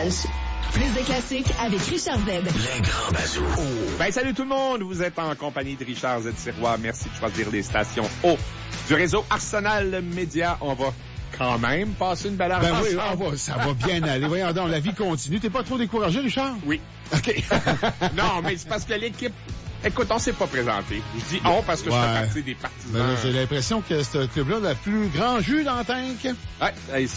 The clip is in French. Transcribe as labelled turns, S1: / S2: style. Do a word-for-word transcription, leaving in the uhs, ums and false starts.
S1: H. Plus de classiques avec Richard Z.
S2: Les grands bazous.
S3: Oh. Ben, salut tout le monde. Vous êtes en compagnie de Richard Z. Sirois. Merci de choisir les stations haut du réseau Arsenal Média. On va quand même passer une belle heure
S4: ben
S3: ensemble.
S4: oui, on va, ça va bien aller. Voyons donc, la vie continue. T'es pas trop découragé, Richard?
S3: Oui.
S4: OK.
S3: Non, mais c'est parce que l'équipe... Écoute, on s'est pas présenté. Je dis on parce que
S4: ouais.
S3: je fais partie des partisans.
S4: Ben, j'ai l'impression que ce club-là a le plus grand jus dans le tank.
S3: Ouais,